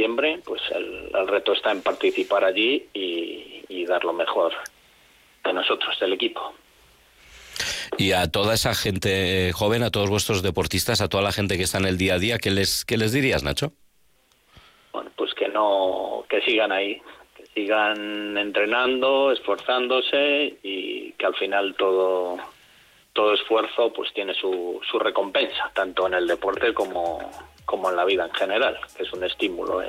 septiembre, pues el reto está en participar allí y dar lo mejor de nosotros, del equipo. Y a toda esa gente joven, a todos vuestros deportistas, a toda la gente que está en el día a día, ¿qué les dirías, Nacho? Bueno, pues que sigan ahí, que sigan entrenando, esforzándose y que al final todo esfuerzo pues tiene su recompensa, tanto en el deporte como en la vida en general, que es un estímulo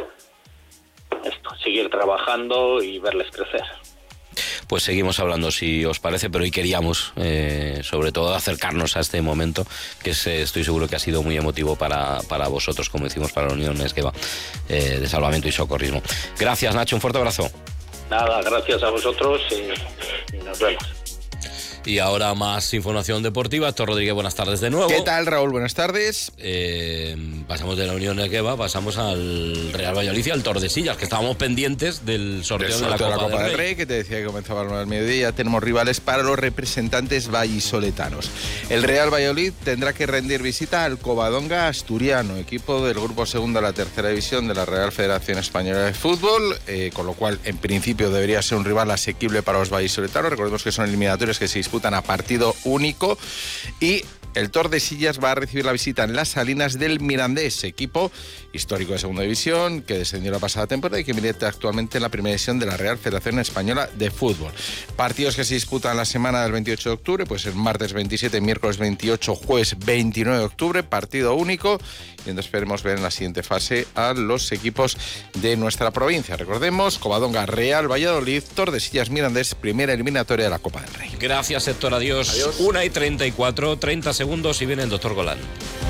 seguir trabajando y verles crecer. Pues seguimos hablando, si os parece, pero hoy queríamos sobre todo acercarnos a este momento, que estoy seguro que ha sido muy emotivo para vosotros, como decimos, para la Unión Esgueva de Salvamento y Socorrismo. Gracias, Nacho, un fuerte abrazo. Nada, gracias a vosotros y nos vemos. Y ahora más información deportiva. Héctor Rodríguez, buenas tardes de nuevo. ¿Qué tal, Raúl? Buenas tardes. Pasamos de la Unión Esgueva, pasamos al Real Valladolid y al Tordesillas, que estábamos pendientes del sorteo de la Copa del Rey, que te decía que comenzaba a las 9 del mediodía. Tenemos rivales para los representantes vallisoletanos. El Real Valladolid tendrá que rendir visita al Covadonga asturiano, equipo del grupo segundo de la tercera división de la Real Federación Española de Fútbol, con lo cual en principio debería ser un rival asequible para los vallisoletanos. Recordemos que son eliminatorios que se disputan a partido único, y el Tordesillas va a recibir la visita en Las Salinas del Mirandés, equipo histórico de segunda división que descendió la pasada temporada y que milita actualmente en la primera división de la Real Federación Española de Fútbol. Partidos que se disputan la semana del 28 de octubre, pues el martes 27, miércoles 28, jueves 29 de octubre, partido único, y entonces esperemos ver en la siguiente fase a los equipos de nuestra provincia. Recordemos, Covadonga, Real Valladolid, Tordesillas, Mirandés, primera eliminatoria de la Copa del Rey. Gracias, Héctor, adiós. 1:34, 30 segundos y viene el doctor Golán.